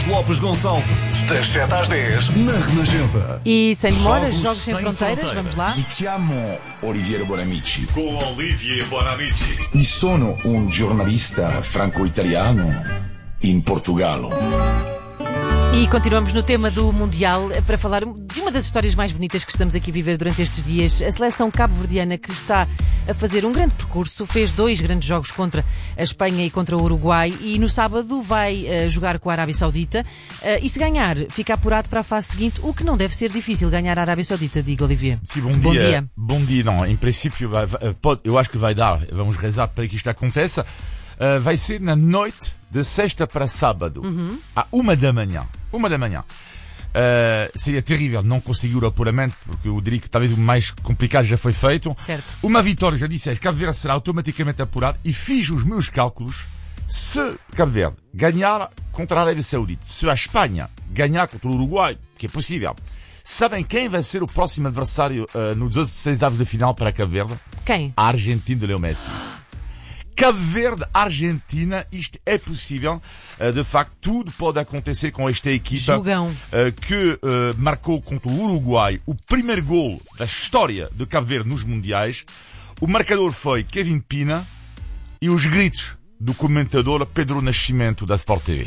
Inês Lopes Gonçalves, das 7 às 10, na Renascença. E sem demoras, Jogos Sem Fronteiras, vamos lá. Mi chiamo Oliviero Bonamici Com Olivier Bonamici. e sono un giornalista franco-italiano in Portogallo. E continuamos no tema do Mundial para falar de uma das histórias mais bonitas que estamos aqui a viver durante estes dias. A seleção cabo-verdiana, que está a fazer um grande percurso, fez 2 grandes jogos contra a Espanha e contra o Uruguai e no sábado vai jogar com a Arábia Saudita e se ganhar, fica apurado para a fase seguinte, o que não deve ser difícil ganhar a Arábia Saudita, diga Olivier. Sim, bom dia. Bom dia, não. Em princípio, eu acho que vai dar. Vamos rezar para que isto aconteça. Vai ser na noite de sexta para sábado, à 1 da manhã. 1 da manhã. Seria terrível não conseguir o apuramento, porque eu diria que talvez o mais complicado já foi feito. Certo. Uma vitória, já disse, Cabo Verde será automaticamente apurado e fiz os meus cálculos. Se Cabo Verde ganhar contra a Arábia Saudita, se a Espanha ganhar contra o Uruguai, que é possível, sabem quem vai ser o próximo adversário nos 16avos de final para Cabo Verde? Quem? A Argentina de Leo Messi. Cabo Verde, Argentina, isto é possível. De facto, tudo pode acontecer com esta equipa que marcou contra o Uruguai o primeiro gol da história de Cabo Verde nos Mundiais. O marcador foi Kevin Pina e os gritos do comentador Pedro Nascimento da Sport TV.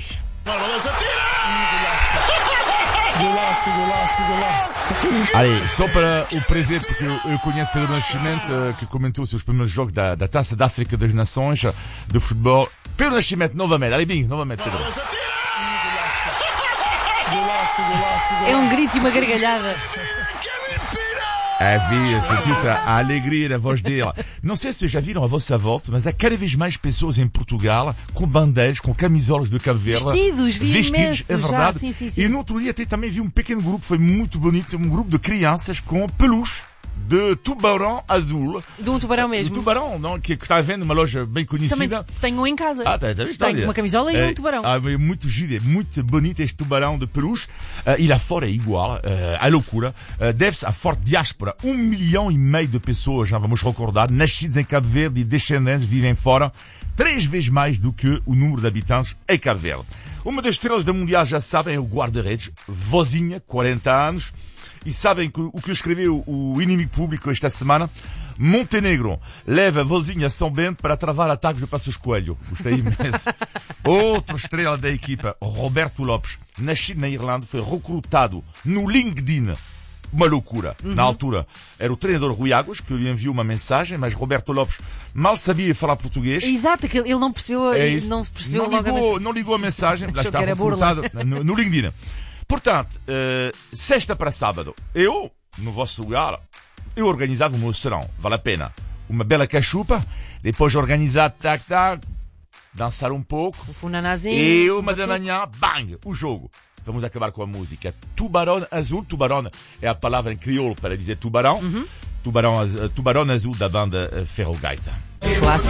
Golaço. Allez, só para o prazer, porque eu conheço Pedro Nascimento, que comentou os seus primeiros jogos da Taça da África das Nações de futebol. Pedro Nascimento, novamente. Allez, bem, novamente, Pedro. Golaço. É um grito e uma gargalhada. Sentiu-se a alegria na voz dele. Não sei se já viram a vossa volta, mas há cada vez mais pessoas em Portugal com bandeiras, com camisolas de Cabo Verde. Vestidos, imensos, é verdade. Já, sim. E no outro dia também vi um pequeno grupo, foi muito bonito, um grupo de crianças com peluche de tubarão azul. De um tubarão mesmo. De tubarão, não, que está a vender numa loja bem conhecida. Também tenho um em casa. Tenho uma camisola e um tubarão. É muito giro, é muito bonito este tubarão de peluche. E lá fora é igual, à loucura. Deve-se à forte diáspora. 1,5 milhão de pessoas, já vamos recordar, nascidas em Cabo Verde e descendentes vivem fora. 3 vezes mais do que o número de habitantes em Cabo Verde. Uma das estrelas da Mundial, já sabem, é o guarda-redes, Vozinha, 40 anos. E sabem que o que escreveu o Inimigo Público esta semana? Montenegro leva Vozinha a São Bento para travar ataques de Passos Coelho. Gostei imenso. Outra estrela da equipa, Roberto Lopes, nascido na Irlanda, foi recrutado no LinkedIn. Uma loucura. Na altura, era o treinador Rui Águas que lhe enviou uma mensagem, mas Roberto Lopes mal sabia falar português. Exato, que ele não percebeu, não ligou a mensagem. Lá está recrutado no LinkedIn. Portanto, sexta para sábado, eu, no vosso lugar, eu organizava o meu serão, vale a pena. Uma bela cachupa, depois organizar, dançar um pouco. O funanazinho. E 1 da manhã, bang, o jogo. Vamos acabar com a música. Tubarão azul, tubarão é a palavra em crioulo para dizer tubarão. Tubarão azul da banda Ferro Gaita. Clássico.